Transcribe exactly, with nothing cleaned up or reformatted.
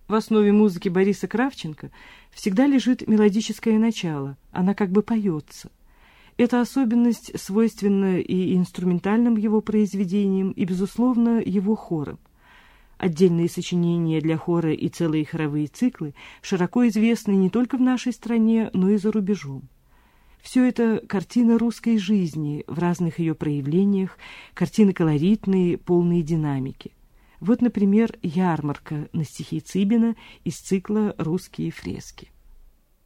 В основе музыки Бориса Кравченко всегда лежит мелодическое начало, она как бы поется. Эта особенность свойственна и инструментальным его произведениям, и, безусловно, его хорам. Отдельные сочинения для хора и целые хоровые циклы широко известны не только в нашей стране, но и за рубежом. Все это картина русской жизни в разных ее проявлениях, картины колоритные, полные динамики. Вот, например, «Ярмарка» на стихи Цыбина из цикла «Русские фрески».